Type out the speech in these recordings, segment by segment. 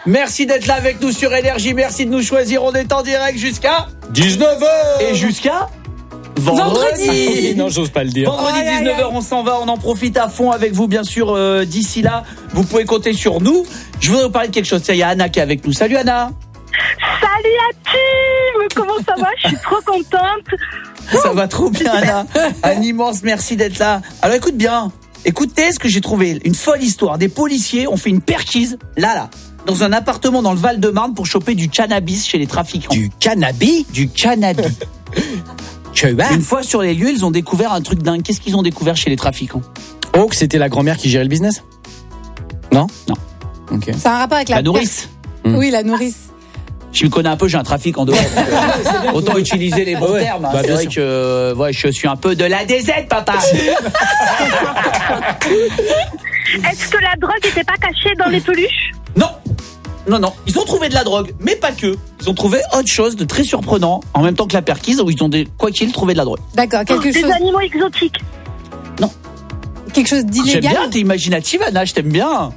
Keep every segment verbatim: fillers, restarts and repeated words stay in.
Merci d'être là avec nous sur Énergie. Merci de nous choisir. On est en direct jusqu'à dix-neuf heures. Et jusqu'à vendredi. vendredi. Non, j'ose pas le dire. Vendredi oh, dix-neuf heures, on s'en va. On en profite à fond avec vous, bien sûr. Euh, d'ici là, vous pouvez compter sur nous. Je voudrais vous parler de quelque chose. Tiens, il y a Anna qui est avec nous. Salut Anna. Salut à team. Comment ça va? Je suis trop contente. Ça va trop bien Anna. Un immense merci d'être là. Alors écoute bien. Écoutez ce que j'ai trouvé. Une folle histoire. Des policiers ont fait une perquise. Là, là. Dans un appartement dans le Val-de-Marne pour choper du cannabis chez les trafiquants. Du cannabis? Du cannabis. Une fois sur les lieux, ils ont découvert un truc dingue. Qu'est-ce qu'ils ont découvert chez les trafiquants? Oh, que c'était la grand-mère qui gérait le business? Non? Non. Ok. C'est un rapport avec la, La nourrice. Mmh. Oui, la nourrice. Je me connais un peu, j'ai un trafic en dehors. Autant utiliser les bons ouais, termes. Hein. Bah, c'est vrai sûr. que ouais, je suis un peu de la D Z, papa. Est-ce que la drogue n'était pas cachée dans les peluches? Non. Non, non. Ils ont trouvé de la drogue, mais pas que. Ils ont trouvé autre chose de très surprenant, en même temps que la perquise, où ils ont, des, quoi qu'il, trouvé de la drogue. D'accord, quelque oh, chose... Des animaux exotiques. Non. Quelque chose d'illégal. J'aime bien, t'es imaginative, Anna, je t'aime bien.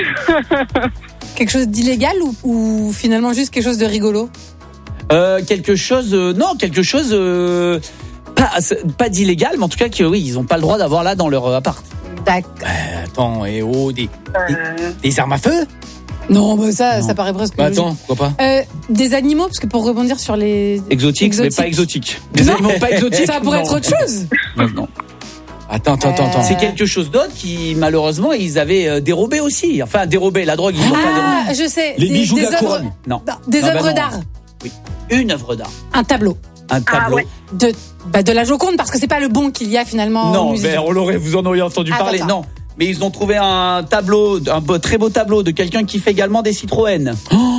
Quelque chose d'illégal ou, ou finalement juste quelque chose de rigolo? Euh, quelque chose... Euh, non, quelque chose... Euh, pas, pas d'illégal, mais en tout cas, que, oui, ils n'ont pas le droit d'avoir là dans leur appart. D'accord. Euh, attends, et oh, des, Euh... des, des armes à feu? Non, bah ça, Non. ça paraît presque Bah logique. attends, pourquoi pas? Euh, des animaux, parce que pour rebondir sur les... Exotiques, mais pas exotiques. Des Non. animaux pas exotiques. Ça pourrait non. être autre chose. Non, non. Attends, attends, attends, attends. Euh, C'est quelque chose d'autre qui, malheureusement, ils avaient euh, dérobé aussi. Enfin, dérobé, la drogue, ils l'ont pas dérobé. Ah, je sais. Les des, bijoux de des la œuvres- couronne. Non, Non, des Non, bah œuvres non. d'art. une œuvre d'art. Un tableau. Un tableau. Ah ouais. De, bah, de la Joconde, parce que c'est pas le bon qu'il y a finalement au Non, musée. mais on l'aurait, vous en auriez entendu Ah, parler. d'accord. Non, mais ils ont trouvé un tableau, un beau, très beau tableau de quelqu'un qui fait également des Citroën.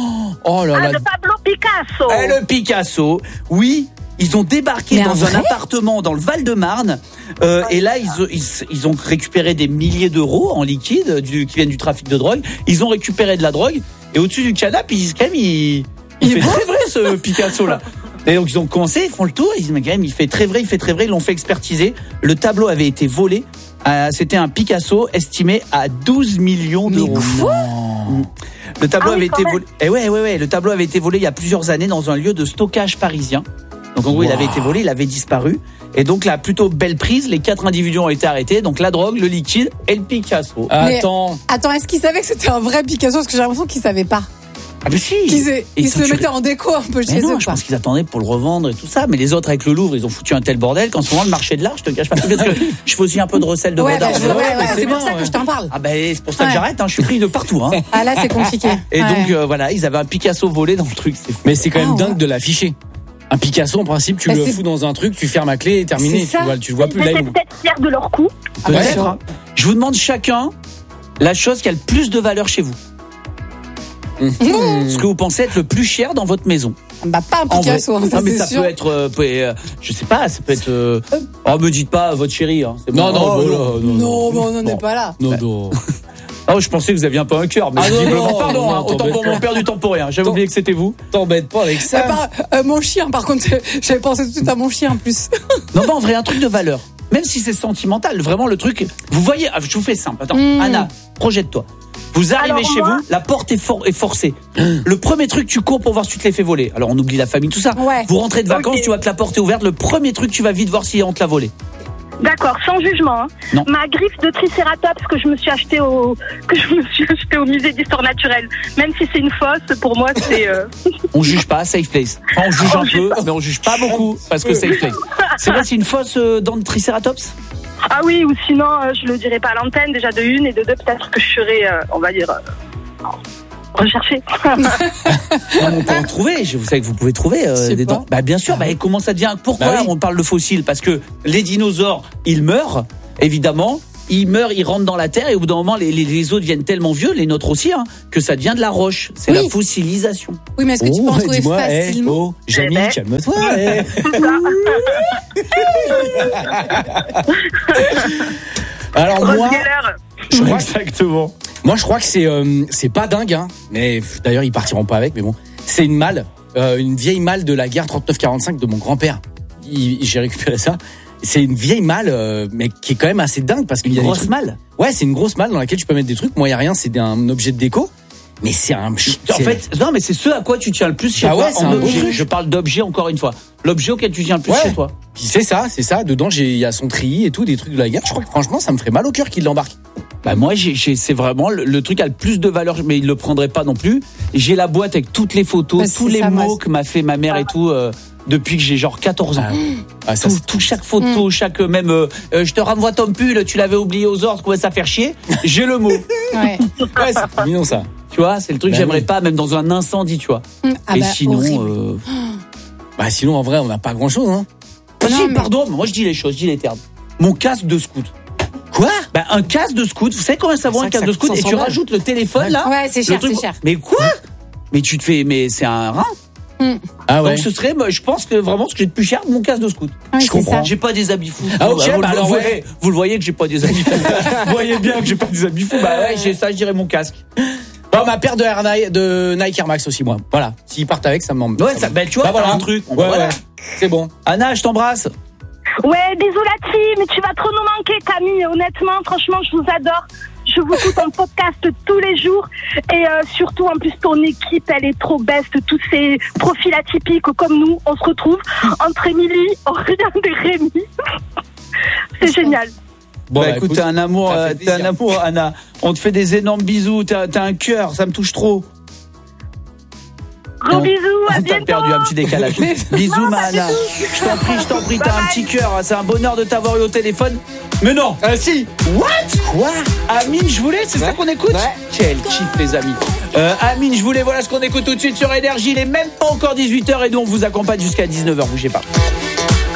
Oh là Ah, là. de Pablo Picasso. Et le Picasso, oui. Ils ont débarqué Mais dans en un vrai appartement dans le Val-de-Marne euh, et là ils, ils, ils ont récupéré des milliers d'euros en liquide du, qui viennent du trafic de drogue. Ils ont récupéré de la drogue et au-dessus du canapé, ils disent quand même il, il, Il fait est très vrai ce Picasso là. Et donc ils ont commencé, ils font le tour, ils disent mais quand même il fait très vrai, il fait très vrai, ils l'ont fait expertiser. Le tableau avait été volé. Euh, c'était un Picasso estimé à douze millions d'euros. Non. Le tableau Ah oui, avait quand été même. volé. Eh ouais, ouais, ouais. Le tableau avait été volé il y a plusieurs années dans un lieu de stockage parisien. Donc en gros, il Wow. avait été volé, il avait disparu. Et donc la plutôt belle prise, les quatre individus ont été arrêtés. Donc la drogue, le liquide et le Picasso. Ah, Mais- Attends. Attends, est-ce qu'ils savaient que c'était un vrai Picasso? Parce que j'ai l'impression qu'ils savaient pas. mais si. Qu'ils Et ils se sont le sur- mettaient en déco un peu Mais chez non, eux, je quoi. pense qu'ils attendaient pour le revendre et tout ça. Mais les autres avec le Louvre, ils ont foutu un tel bordel qu'en ce moment le marché de l'art, je te cache pas. Parce que je fais aussi un peu de recel de Ouais, bah, d'art. je- ouais, ouais, mais c'est c'est pour bien, ça que ouais. je t'en parle. Ah ben c'est pour ça que Ouais. j'arrête. Hein. Je suis pris de partout. Hein. Ah là, c'est compliqué. Et Ouais. donc euh, voilà, ils avaient un Picasso volé dans le truc. C'est fou. Mais c'est quand même Ah, ouais. dingue de l'afficher. Un Picasso, en principe, tu Bah, le c'est- fous dans un truc, tu fermes la clé et terminé. C'est Tu ça. vois, tu le vois plus là. Ils étaient il- peut-être fiers de leur coup. Ah, bah, Peut-être. sûr. Hein. Je vous demande chacun la chose qui a le plus de valeur chez vous. Mmh. Ce que vous pensez être le plus cher dans votre maison. Bah, pas un En vrai. Picasso, hein, ça non, mais c'est ça sûr. peut être, euh, peut- euh, je sais pas, ça peut être. Euh... Oh, me dites pas votre chérie. Hein. C'est Non, bon. non, Oh, voilà, non. non, Non, mais on n'en Bon. est pas là. Non, non. Oh, je pensais que vous aviez un peu un cœur, mais Ah, non, visiblement, non, pardon. non, hein, autant t'embête pour pas. mon père du temps pour rien. J'avais T'en- oublié que c'était vous. T'embête pas avec Euh, ça. par- euh, mon chien, par contre, j'avais pensé tout de suite à mon chien en plus. Non, bah en vrai, un truc de valeur. Même si c'est sentimental, vraiment le truc. Vous voyez, ah, je vous fais simple. Attends, Mm. Anna, projette-toi. Vous arrivez Alors, chez moi- vous, la porte est, for- est forcée. Le premier truc, tu cours pour voir si tu te l'es fait voler. Alors on oublie la famille, tout ça. Ouais. Vous rentrez de vacances, Ok. tu vois que la porte est ouverte. Le premier truc, tu vas vite voir si on te l'a volé. D'accord, sans jugement. Hein. Non. Ma griffe de Triceratops que je me suis achetée au que je me suis achetée au musée d'histoire naturelle. Même si c'est une fausse, pour moi c'est. Euh... On juge pas, safe place. Enfin, on juge un peu, mais on juge pas beaucoup parce que safe place. C'est vrai, c'est une fausse euh, dent de Triceratops. Ah oui, ou sinon euh, je le dirais pas à l'antenne. Déjà de une et de deux peut-être que je serais, euh, on va dire, euh, recherchée. On peut en trouver. Je- Vous savez que vous pouvez trouver euh, Je sais des pas. dents. Bah bien sûr. Bah et comment ça devient? Pourquoi Bah oui. on parle de fossiles? Parce que les dinosaures, ils meurent, évidemment. Ils meurent, ils rentrent dans la terre et au bout d'un moment, les, les, les os deviennent tellement vieux, les nôtres aussi, hein, que ça devient de la roche. C'est Oui. la fossilisation. Oui, mais est-ce que tu peux en trouver dis-moi, eh, facilement? oh, Jamie, Eh ben. calme-toi. eh. Alors Rose moi, Geller. je crois, Exactement. moi je crois que c'est euh, c'est pas dingue, hein. Mais pff, d'ailleurs ils partiront pas avec, mais bon, c'est une malle, euh, une vieille malle de la guerre trente-neuf quarante-cinq de mon grand-père. Il- J'ai récupéré ça. C'est une vieille malle, euh, mais qui est quand même assez dingue parce qu'il Une y a des grosse trucs- malle. Ouais, c'est une grosse malle dans laquelle tu peux mettre des trucs. Moi, il y a rien, c'est un objet de déco. Mais c'est un. En c'est- fait, non, mais c'est ce à quoi tu tiens le plus chez Ah toi ouais, c'est en un beau objet. truc. Je parle d'objet encore une fois. L'objet auquel tu tiens le plus Ouais. chez toi. Puis c'est ça, c'est ça. Dedans, j'ai, il y a son treillis et tout, des trucs de la guerre. Je crois que franchement, ça me ferait mal au cœur qu'il l'embarque. Bah moi, j'ai, j'ai, c'est vraiment le, le truc a le plus de valeur, mais il le prendrait pas non plus. J'ai la boîte avec toutes les photos, Bah, tous c'est les ça, mots moi. que m'a fait ma mère et tout euh, depuis que j'ai genre quatorze ans. Ah, ça, Tout, c'est- tout, chaque photo, chaque même euh, euh, je te renvoie ton pull, tu l'avais oublié aux ordres, commence à faire chier. J'ai le mot. Ouais. ouais, c'est mignon ça. Tu vois, c'est le truc que Bah j'aimerais oui. pas, même dans un incendie, tu vois. Ah et bah, sinon, horrible. euh... Bah sinon, en vrai, on n'a pas grand chose, hein. Ah, Non, si, mais- pardon, moi je dis les choses, je dis les termes. Mon casque de scout. Quoi? Bah un casque de scout. Vous savez combien ça vaut Ça, un casque ça de coûte scout? Et cinq tu cents rajoutes le téléphone Ouais. là. Ouais, c'est le cher, truc- c'est cher. Mais quoi? Mais tu te fais, mais c'est un rein. Ah ouais. Donc ce serait, moi, je pense que vraiment ce que j'ai de plus cher, mon casque de scout. Ouais, je c'est comprends. ça. J'ai pas des habits fous. Ah, ok, vous, bah le- alors, vous, ouais. voyez, vous le voyez que j'ai pas des habits fous. Vous voyez bien que j'ai pas des habits fous. Bah ouais, j'ai ça, je dirais mon casque. Bon, ma paire de, Air Nike, de Nike Air Max aussi, moi. Voilà. S'ils partent avec, ça m'embête. Ouais, ça, bah tu vois, Bah, t'as voilà. un truc. Ouais, Voilà. ouais. C'est bon. Anna, je t'embrasse. Ouais, désolé la team, mais tu vas trop nous manquer, Camille. Honnêtement, franchement, je vous adore. Je vous écoute en podcast tous les jours. Et euh, surtout, en plus, ton équipe, elle est trop best. Tous ces profils atypiques comme nous, on se retrouve entre Émilie, Aurélien et Rémi. C'est génial. Bon, bah, bah, écoute, t'es un amour, ça fait euh, t'es un plaisir. amour, Anna. On te fait des énormes bisous. T'as, t'as un cœur, ça me touche trop. Gros Non. bisous, à T'as bientôt. perdu un petit décalage. Bisous, ma Anna. Je t'en prie, je t'en prie, t'as un petit cœur. C'est un bonheur de t'avoir eu au téléphone. Mais non. Ah si. What? Quoi? Amine, je voulais, c'est ça qu'on écoute? Ouais. Quel kiff, les amis. Euh, Amine, je voulais, voilà ce qu'on écoute tout de suite sur Énergie. Il est même pas encore dix-huit heures et nous, on vous accompagne jusqu'à dix-neuf heures. Bougez pas.